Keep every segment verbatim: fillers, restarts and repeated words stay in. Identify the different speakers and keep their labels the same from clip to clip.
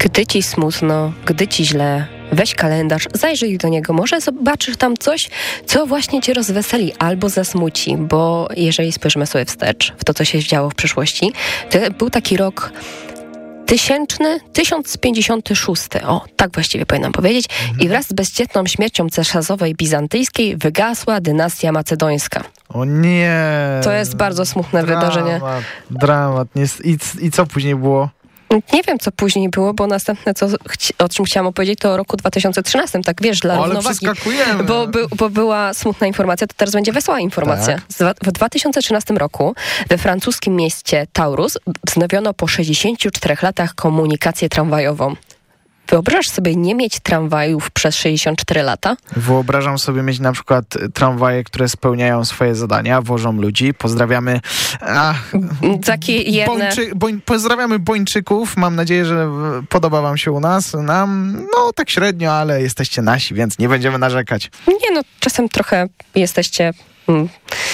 Speaker 1: Gdy ci smutno, gdy ci źle, weź kalendarz, zajrzyj do niego, może zobaczysz tam coś, co właśnie cię rozweseli albo zasmuci, bo jeżeli spojrzymy sobie wstecz w to, co się działo w przeszłości, to był taki rok tysięczny, tysiąc pięćdziesiąty szósty, o, tak właściwie powinnam powiedzieć, mhm. i wraz z bezdzietną śmiercią cesarzowej bizantyjskiej wygasła dynastia macedońska.
Speaker 2: O nie!
Speaker 1: To jest bardzo smutne
Speaker 2: dramat,
Speaker 1: wydarzenie.
Speaker 2: Dramat. I, I co później było?
Speaker 1: Nie wiem, co później było, bo następne, co, o czym chciałam opowiedzieć, to o roku dwa tysiące trzynastym, tak wiesz, dla
Speaker 2: o, ale
Speaker 1: równowagi.
Speaker 2: przeskakujemy.
Speaker 1: Bo, by, bo była smutna informacja, to teraz będzie wesoła informacja.
Speaker 2: Tak.
Speaker 1: W dwa tysiące trzynastym roku we francuskim mieście Taurus wznowiono po sześćdziesięciu czterech latach komunikację tramwajową. Wyobrażasz sobie nie mieć tramwajów przez sześćdziesiąt cztery lata?
Speaker 2: Wyobrażam sobie mieć na przykład tramwaje, które spełniają swoje zadania, wożą ludzi. Pozdrawiamy ach,
Speaker 1: Takie jedne...
Speaker 2: Bończy, boń, pozdrawiamy Bończyków. Mam nadzieję, że podoba wam się u nas. Nam, no tak średnio, ale jesteście nasi, więc nie będziemy narzekać.
Speaker 1: Nie no, czasem trochę jesteście... Hmm.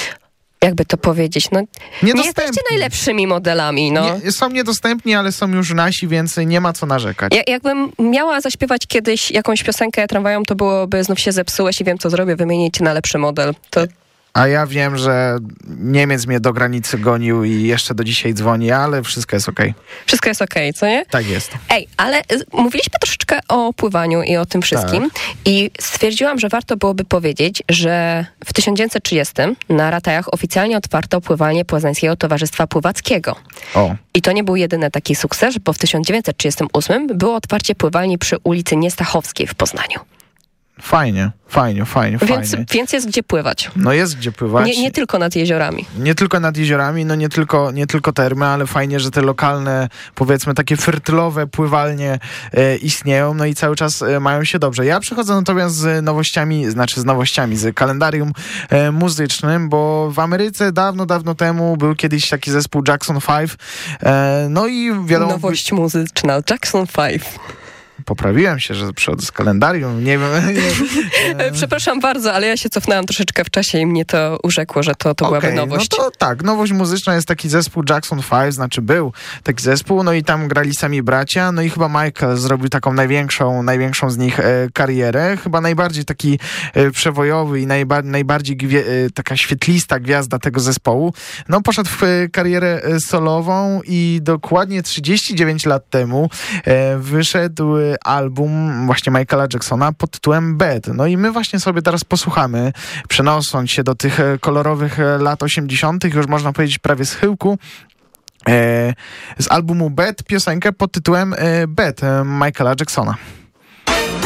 Speaker 1: Jakby to powiedzieć, no nie jesteście najlepszymi modelami, no.
Speaker 2: Nie, są niedostępni, ale są już nasi, więc nie ma co narzekać.
Speaker 1: Ja, jakbym miała zaśpiewać kiedyś jakąś piosenkę tramwają, to byłoby znów się zepsułeś i wiem co zrobię, wymienić na lepszy model. To...
Speaker 2: A ja wiem, że Niemiec mnie do granicy gonił i jeszcze do dzisiaj dzwoni, ale wszystko jest okej. Okay.
Speaker 1: Wszystko jest okej, okay, co nie?
Speaker 2: Tak jest.
Speaker 1: Ej, ale mówiliśmy troszeczkę o pływaniu i o tym wszystkim tak. i stwierdziłam, że warto byłoby powiedzieć, że w tysiąc dziewięćset trzydziestym na Ratajach oficjalnie otwarto pływanie Poznańskiego Towarzystwa Pływackiego.
Speaker 2: O.
Speaker 1: I to nie był jedyny taki sukces, bo w tysiąc dziewięćset trzydziestym ósmym było otwarcie pływalni przy ulicy Niestachowskiej w Poznaniu.
Speaker 2: Fajnie, fajnie, fajnie,
Speaker 1: więc,
Speaker 2: fajnie.
Speaker 1: Więc jest gdzie pływać.
Speaker 2: No jest gdzie pływać.
Speaker 1: Nie, nie tylko nad jeziorami.
Speaker 2: Nie tylko nad jeziorami, no nie tylko, nie tylko termy, ale fajnie, że te lokalne, powiedzmy takie fertylowe pływalnie e, istnieją, no i cały czas e, mają się dobrze. Ja przychodzę natomiast z nowościami, znaczy z nowościami, z kalendarium e, muzycznym, bo w Ameryce dawno, dawno temu był kiedyś taki zespół Jackson five, e, no i wiadomo...
Speaker 1: Nowość muzyczna, Jackson five.
Speaker 2: Poprawiłem się, że przychodzę z kalendarium, nie wiem. Nie.
Speaker 1: Przepraszam bardzo, ale ja się cofnęłam troszeczkę w czasie i mnie to urzekło, że to, to okay, byłaby nowość.
Speaker 2: No to tak, nowość muzyczna jest taki zespół Jackson five, znaczy był taki zespół, no i tam grali sami bracia, no i chyba Michael zrobił taką największą, największą z nich e, karierę, chyba najbardziej taki e, przewojowy i najba, najbardziej gwie, e, taka świetlista gwiazda tego zespołu. No poszedł w e, karierę e, solową i dokładnie trzydzieści dziewięć lat temu e, wyszedł album właśnie Michaela Jacksona pod tytułem Bad. No i my właśnie sobie teraz posłuchamy, przenosząc się do tych kolorowych lat osiemdziesiątych, już można powiedzieć prawie schyłku, e, z albumu Bad piosenkę pod tytułem e, Bad Michaela Jacksona.